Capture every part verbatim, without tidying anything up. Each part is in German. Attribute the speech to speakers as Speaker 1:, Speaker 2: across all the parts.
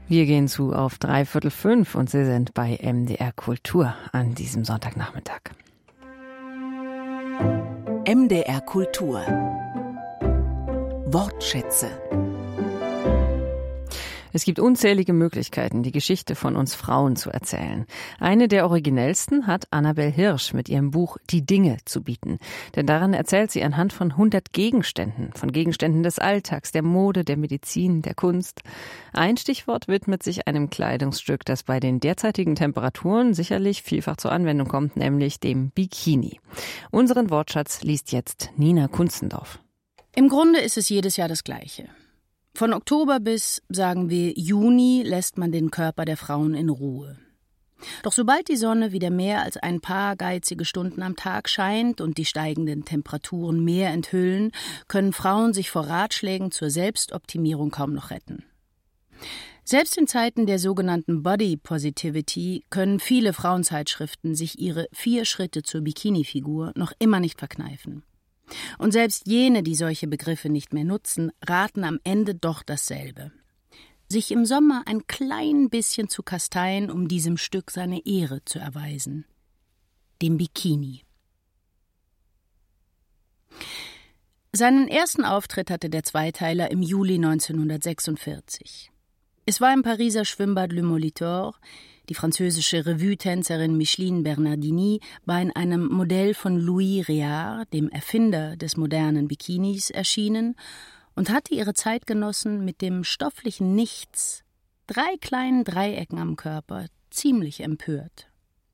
Speaker 1: Wir gehen zu auf dreiviertel fünf und Sie sind bei M D R Kultur an diesem Sonntagnachmittag.
Speaker 2: M D R Kultur. Wortschätze.
Speaker 1: Es gibt unzählige Möglichkeiten, die Geschichte von uns Frauen zu erzählen. Eine der originellsten hat Annabel Hirsch mit ihrem Buch Die Dinge zu bieten. Denn daran erzählt sie anhand von hundert Gegenständen, von Gegenständen des Alltags, der Mode, der Medizin, der Kunst. Ein Stichwort widmet sich einem Kleidungsstück, das bei den derzeitigen Temperaturen sicherlich vielfach zur Anwendung kommt, nämlich dem Bikini. Unseren Wortschatz liest jetzt Nina Kunzendorf.
Speaker 3: Im Grunde ist es jedes Jahr das Gleiche. Von Oktober bis, sagen wir, Juni lässt man den Körper der Frauen in Ruhe. Doch sobald die Sonne wieder mehr als ein paar geizige Stunden am Tag scheint und die steigenden Temperaturen mehr enthüllen, können Frauen sich vor Ratschlägen zur Selbstoptimierung kaum noch retten. Selbst in Zeiten der sogenannten Body Positivity können viele Frauenzeitschriften sich ihre vier Schritte zur Bikini-Figur noch immer nicht verkneifen. Und selbst jene, die solche Begriffe nicht mehr nutzen, raten am Ende doch dasselbe. Sich im Sommer ein klein bisschen zu kasteien, um diesem Stück seine Ehre zu erweisen. Dem Bikini. Seinen ersten Auftritt hatte der Zweiteiler im Juli neunzehnhundertsechsundvierzig. Es war im Pariser Schwimmbad Le Molitor. Die französische Revue-Tänzerin Micheline Bernardini war in einem Modell von Louis Réard, dem Erfinder des modernen Bikinis, erschienen und hatte ihre Zeitgenossen mit dem stofflichen Nichts, drei kleinen Dreiecken am Körper, ziemlich empört.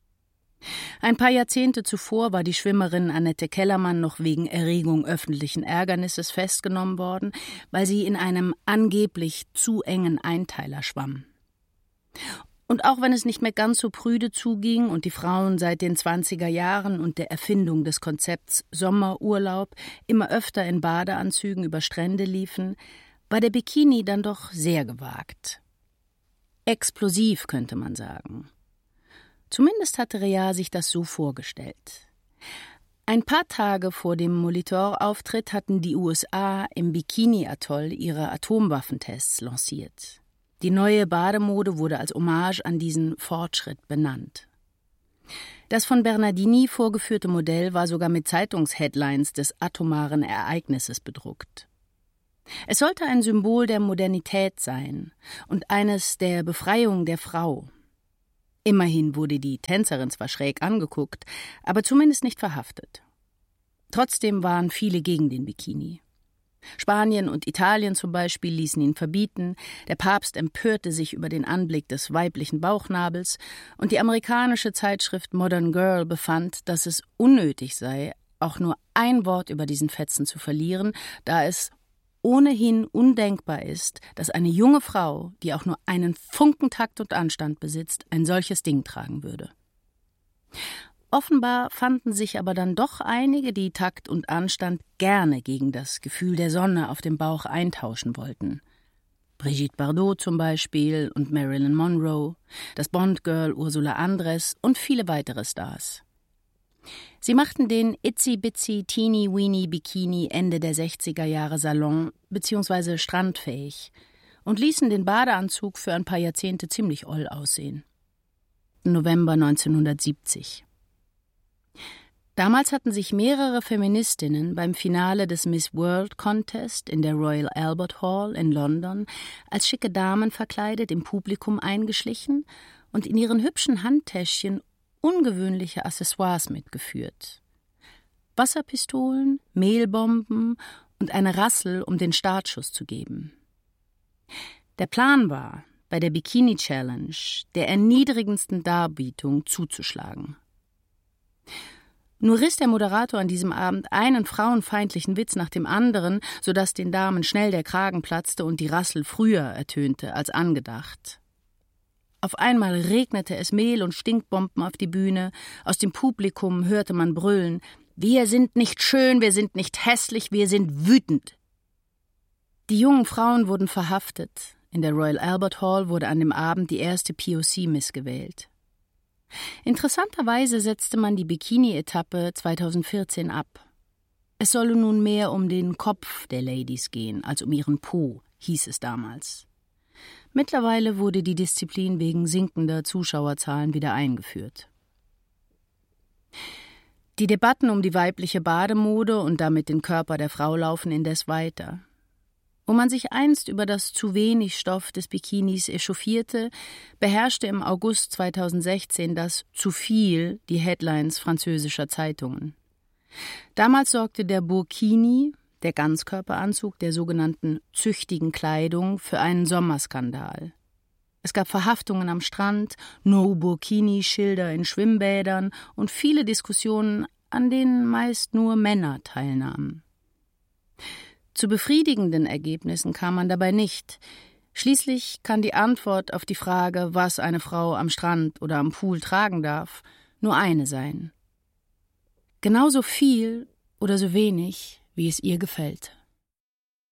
Speaker 3: Ein paar Jahrzehnte zuvor war die Schwimmerin Annette Kellermann noch wegen Erregung öffentlichen Ärgernisses festgenommen worden, weil sie in einem angeblich zu engen Einteiler schwamm. Und auch wenn es nicht mehr ganz so prüde zuging und die Frauen seit den zwanziger Jahren und der Erfindung des Konzepts Sommerurlaub immer öfter in Badeanzügen über Strände liefen, war der Bikini dann doch sehr gewagt. Explosiv, könnte man sagen. Zumindest hatte Réard sich das so vorgestellt. Ein paar Tage vor dem Molitor-Auftritt hatten die U S A im Bikini-Atoll ihre Atomwaffentests lanciert. Die neue Bademode wurde als Hommage an diesen Fortschritt benannt. Das von Bernardini vorgeführte Modell war sogar mit Zeitungsheadlines des atomaren Ereignisses bedruckt. Es sollte ein Symbol der Modernität sein und eines der Befreiung der Frau. Immerhin wurde die Tänzerin zwar schräg angeguckt, aber zumindest nicht verhaftet. Trotzdem waren viele gegen den Bikini. Spanien und Italien zum Beispiel ließen ihn verbieten, der Papst empörte sich über den Anblick des weiblichen Bauchnabels und die amerikanische Zeitschrift Modern Girl befand, dass es unnötig sei, auch nur ein Wort über diesen Fetzen zu verlieren, da es ohnehin undenkbar ist, dass eine junge Frau, die auch nur einen Funken Takt und Anstand besitzt, ein solches Ding tragen würde. Offenbar fanden sich aber dann doch einige, die Takt und Anstand gerne gegen das Gefühl der Sonne auf dem Bauch eintauschen wollten. Brigitte Bardot zum Beispiel und Marilyn Monroe, das Bond-Girl Ursula Andress und viele weitere Stars. Sie machten den Itsy-Bitsy Teeny-Weeny Bikini Ende der sechziger Jahre Salon- bzw. strandfähig und ließen den Badeanzug für ein paar Jahrzehnte ziemlich oll aussehen. November neunzehnhundertsiebzig. Damals hatten sich mehrere Feministinnen beim Finale des Miss World Contest in der Royal Albert Hall in London als schicke Damen verkleidet im Publikum eingeschlichen und in ihren hübschen Handtäschchen ungewöhnliche Accessoires mitgeführt. Wasserpistolen, Mehlbomben und eine Rassel, um den Startschuss zu geben. Der Plan war, bei der Bikini Challenge der erniedrigendsten Darbietung zuzuschlagen. Nur riss der Moderator an diesem Abend einen frauenfeindlichen Witz nach dem anderen, sodass den Damen schnell der Kragen platzte und die Rassel früher ertönte als angedacht. Auf einmal regnete es Mehl und Stinkbomben auf die Bühne, aus dem Publikum hörte man brüllen: »Wir sind nicht schön, wir sind nicht hässlich, wir sind wütend!« Die jungen Frauen wurden verhaftet. In der Royal Albert Hall wurde an dem Abend die erste P O C-Miss gewählt. Interessanterweise setzte man die Bikini-Etappe zweitausendvierzehn ab. Es solle nun mehr um den Kopf der Ladies gehen, als um ihren Po, hieß es damals. Mittlerweile wurde die Disziplin wegen sinkender Zuschauerzahlen wieder eingeführt. Die Debatten um die weibliche Bademode und damit den Körper der Frau laufen indes weiter. Wo man sich einst über das zu wenig Stoff des Bikinis echauffierte, beherrschte im August zweitausendsechzehn das zu viel die Headlines französischer Zeitungen. Damals sorgte der Burkini, der Ganzkörperanzug der sogenannten züchtigen Kleidung, für einen Sommerskandal. Es gab Verhaftungen am Strand, No-Burkini-Schilder in Schwimmbädern und viele Diskussionen, an denen meist nur Männer teilnahmen. Zu befriedigenden Ergebnissen kam man dabei nicht. Schließlich kann die Antwort auf die Frage, was eine Frau am Strand oder am Pool tragen darf, nur eine sein: genauso viel oder so wenig, wie es ihr gefällt.